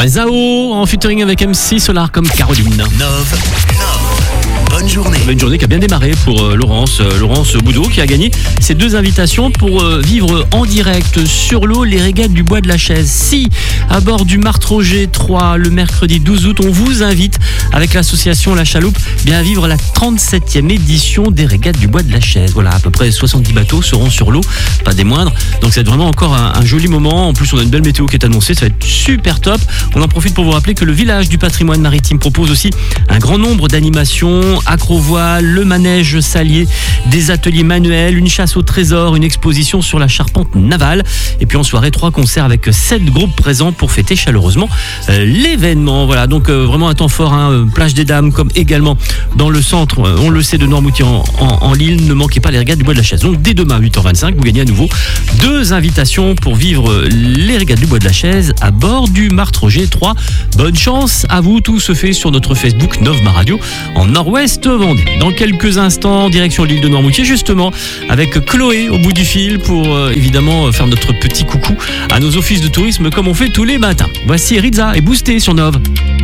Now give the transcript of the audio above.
Zao en featuring avec MC Solar comme Caroline. Nove. Bonne journée. Une journée qui a bien démarré pour Laurence Boudot qui a gagné ses 2 invitations pour vivre en direct sur l'eau les régates du Bois de la Chaise. Si à bord du Martrojet 3 le mercredi 12 août, on vous invite avec l'association La Chaloupe bien à vivre la 37e édition des régates du Bois de la Chaise. Voilà, à peu près 70 bateaux seront sur l'eau, pas des moindres. Donc ça va être vraiment encore un joli moment. En plus, on a une belle météo qui est annoncée, ça va être super top. On en profite pour vous rappeler que le village du patrimoine maritime propose aussi un grand nombre d'animations, accro-voile, le manège salier, des ateliers manuels, une chasse au trésor, une exposition sur la charpente navale. Et puis en soirée, 3 concerts avec 7 groupes présents pour fêter chaleureusement l'événement. Voilà, donc vraiment un temps fort, hein, plage des Dames comme également dans le centre, on le sait, de Noirmoutier en Lille. Ne manquez pas les régates du Bois de la Chaise. Donc dès demain 8h25, vous gagnez à nouveau 2 invitations pour vivre les régates du Bois de la Chaise à bord du Martrojet 3. Bonne chance à vous, tout se fait sur notre Facebook Nove Radio en Nord-Ouest Vendée. Dans quelques instants, direction l'île de Noirmoutier, justement, avec Chloé au bout du fil pour évidemment faire notre petit coucou à nos offices de tourisme comme on fait tous les matins. Voici Rizza et Boosté sur Nove.